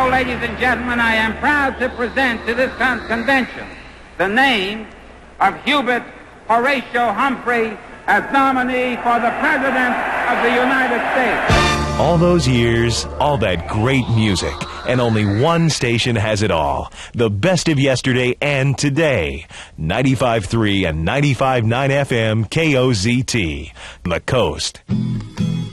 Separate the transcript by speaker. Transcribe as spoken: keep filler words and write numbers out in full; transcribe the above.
Speaker 1: Therefore, ladies and gentlemen, I am proud to present to this con- convention the name of Hubert Horatio Humphrey as nominee for the President of the United States.
Speaker 2: All those years, all that great music, and only one station has it all. The best of yesterday and today. ninety-five point three and ninety-five point nine F M K O Z T. The Coast.